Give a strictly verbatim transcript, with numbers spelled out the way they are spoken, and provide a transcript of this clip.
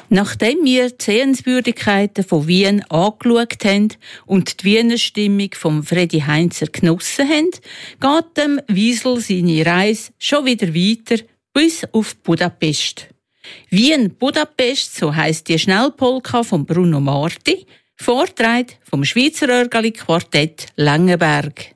Nachdem wir die Sehenswürdigkeiten von Wien angeschaut haben und die Wiener Stimmung von Freddy Heinzer genossen haben, geht dem Wiesel seine Reise schon wieder weiter bis auf Budapest. Wien-Budapest, so heisst die Schnellpolka von Bruno Marti, vorgetragen vom Schweizer Örgeli-Quartett Langenberg.